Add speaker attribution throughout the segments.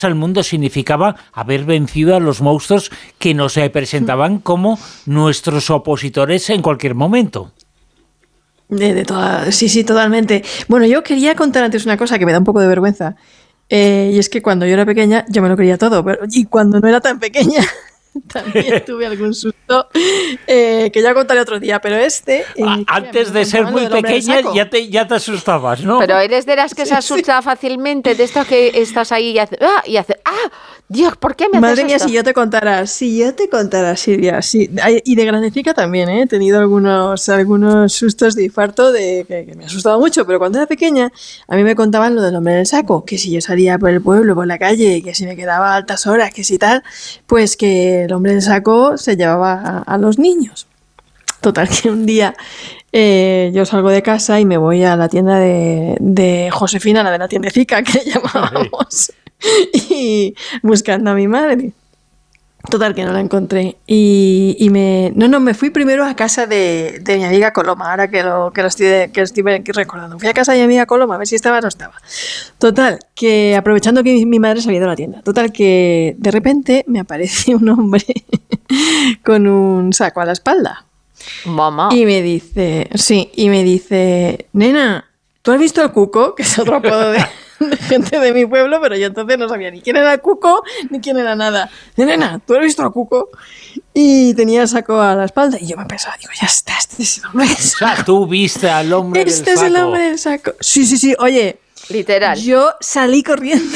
Speaker 1: al mundo significaba haber vencido a los monstruos que nos presentaban como nuestros opositores en cualquier momento.
Speaker 2: Sí, totalmente. Bueno, yo quería contar antes una cosa que me da un poco de vergüenza. Y es que cuando yo era pequeña, yo me lo creía todo. Y cuando no era tan pequeña, también tuve algún susto que ya contaré otro día. Pero
Speaker 1: antes de ser muy pequeña ya te asustabas, ¿no?
Speaker 3: Pero eres de las que se asusta fácilmente, de esto que estás ahí y haces... Dios, ¿por qué me haces
Speaker 2: Madre mía,
Speaker 3: esto?
Speaker 2: si yo te contara, Silvia, sí. Y de grandecica también, he tenido algunos sustos de infarto que me ha asustado mucho, pero cuando era pequeña a mí me contaban lo del hombre en el saco, que si yo salía por el pueblo, por la calle, que si me quedaba a altas horas, que si tal, pues que el hombre en el saco se llevaba a los niños. Total, que un día yo salgo de casa y me voy a la tienda de Josefina, la de la tiendecica que llamábamos. Y buscando a mi madre. Total, que no la encontré. Me fui primero a casa de mi amiga Coloma, ahora que lo estoy recordando. Fui a casa de mi amiga Coloma a ver si estaba o no estaba. Total, que aprovechando que mi madre se había ido a la tienda. Total, que de repente me aparece un hombre con un saco a la espalda.
Speaker 3: Mamá.
Speaker 2: Y me dice, nena, ¿tú has visto al Cuco? Que es otro apodo de gente de mi pueblo, pero yo entonces no sabía ni quién era el Cuco ni quién era nada. Nena, ¿tú has visto al Cuco? Y tenía el saco a la espalda y yo me pensaba, digo, ya está, este es el hombre del saco.
Speaker 1: O sea, tú viste al hombre del saco.
Speaker 2: Este es el hombre del saco. Sí, oye.
Speaker 3: Literal.
Speaker 2: Yo salí corriendo.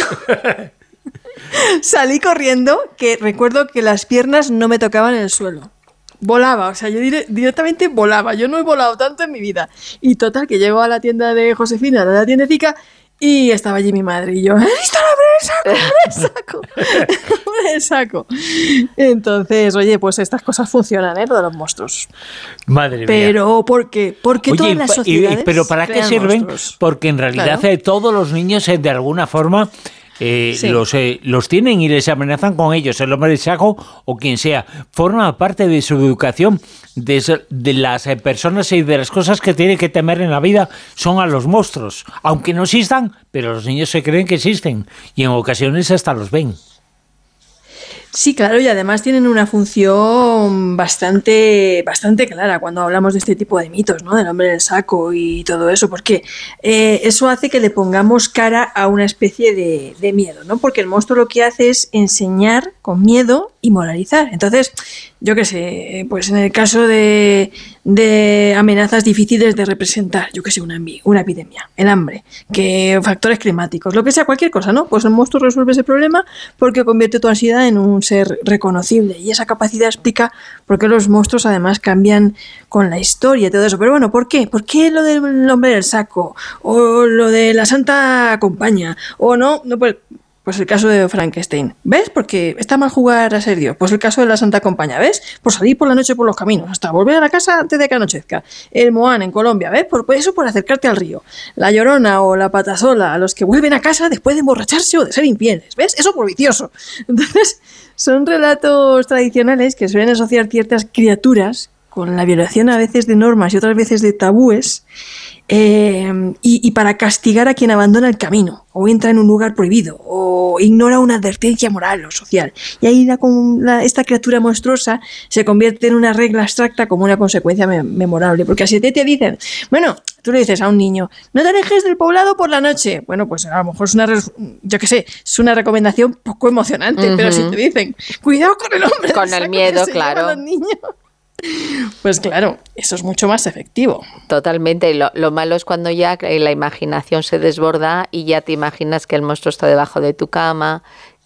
Speaker 2: Que recuerdo que las piernas no me tocaban el suelo. Volaba, o sea, yo directamente volaba. Yo no he volado tanto en mi vida. Y total, que llego a la tienda de Josefina, a la tiendecica, y estaba allí mi madre. Y yo, ¡he visto el hombre del saco! Entonces, oye, pues estas cosas funcionan, lo de los monstruos.
Speaker 1: Madre mía.
Speaker 2: Pero, ¿por qué? Porque
Speaker 1: oye,
Speaker 2: todas las sociedades
Speaker 1: ¿pero para qué sirven?
Speaker 2: Monstruos.
Speaker 1: Porque en realidad todos los niños, de alguna forma...
Speaker 2: Sí.
Speaker 1: los tienen y les amenazan con ellos, el hombre del saco o quien sea. Forma parte de su educación, de las personas y de las cosas que tienen que temer en la vida son a los monstruos. Aunque no existan, pero los niños se creen que existen y en ocasiones hasta los ven.
Speaker 2: Sí, claro, y además tienen una función bastante clara cuando hablamos de este tipo de mitos, ¿no? Del hombre del saco y todo eso, porque eso hace que le pongamos cara a una especie de miedo, ¿no? Porque el monstruo lo que hace es enseñar con miedo y moralizar. Entonces, yo qué sé, pues en el caso de amenazas difíciles de representar, yo qué sé, una epidemia, el hambre, que factores climáticos, lo que sea, cualquier cosa, ¿no? Pues el monstruo resuelve ese problema porque convierte tu ansiedad en un ser reconocible, y esa capacidad explica por qué los monstruos además cambian con la historia y todo eso. Pero bueno, ¿por qué? ¿Por qué lo del hombre del saco? O lo de la Santa Compañía, o no pues el caso de Frankenstein, ¿ves? Porque está mal jugar a ser Dios. Pues el caso de la Santa Compañía, ¿ves? Por salir por la noche por los caminos, hasta volver a la casa antes de que anochezca. El Moán en Colombia, ¿ves? Por eso, por acercarte al río. La Llorona o la Patasola, a los que vuelven a casa después de emborracharse o de ser infieles, ¿ves? Eso por vicioso. Entonces, son relatos tradicionales que suelen asociar ciertas criaturas con la violación a veces de normas y otras veces de tabúes, y para castigar a quien abandona el camino o entra en un lugar prohibido o ignora una advertencia moral o social. Y ahí esta criatura monstruosa se convierte en una regla abstracta como una consecuencia memorable. Porque así te dicen, bueno, tú le dices a un niño, no te alejes del poblado por la noche. Bueno, pues a lo mejor es una recomendación poco emocionante, pero si te dicen, cuidado con el hombre
Speaker 3: con el miedo, claro.
Speaker 2: Pues claro, eso es mucho más efectivo.
Speaker 3: Totalmente. Lo malo es cuando ya la imaginación se desborda y ya te imaginas que el monstruo está debajo de tu cama,